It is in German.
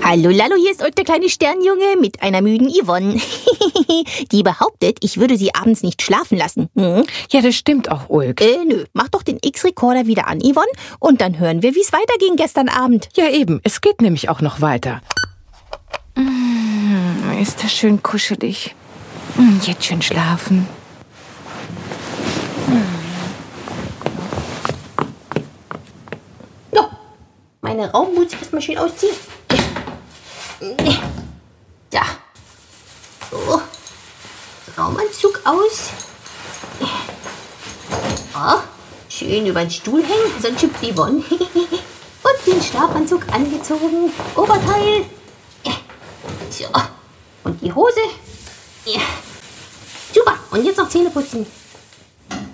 Hallo Lallo, hier ist euch der kleine Sternjunge mit einer müden Yvonne. Die behauptet, ich würde sie abends nicht schlafen lassen. Ja, das stimmt auch, Ulk. Nö, mach doch den X-Recorder wieder an, Yvonne, und dann hören wir, wie es weiterging gestern Abend. Ja, eben. Es geht nämlich auch noch weiter. Ist das schön kuschelig. Jetzt schön schlafen. So, meine Raummütze erstmal schön ausziehen. Ja. So. Raumanzug aus. Oh, schön über den Stuhl hängen, sonst schüpft Yvonne. Und den Schlafanzug angezogen. Oberteil. So. Und die Hose. Super. Und jetzt noch Zähne putzen.